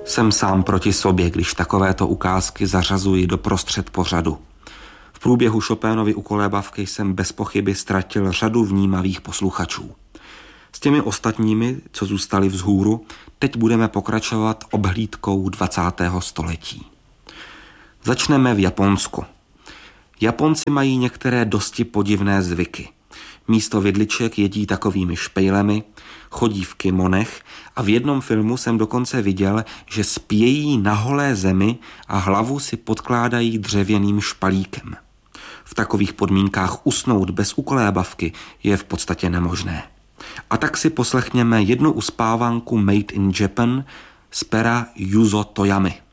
Jsem sám proti sobě, když takovéto ukázky zařazuji do prostřed pořadu. V průběhu Chopénovy ukolébavky jsem bez pochyby ztratil řadu vnímavých posluchačů. S těmi ostatními, co zůstali vzhůru, teď budeme pokračovat obhlídkou 20. století. Začneme v Japonsku. Japonci mají některé dosti podivné zvyky. Místo vidliček jedí takovými špejlemi, chodí v kimonech a v jednom filmu jsem dokonce viděl, že spějí na holé zemi a hlavu si podkládají dřevěným špalíkem. V takových podmínkách usnout bez ukolébavky je v podstatě nemožné. A tak si poslechněme jednu uspávanku Made in Japan z pera Juzo Toyamy.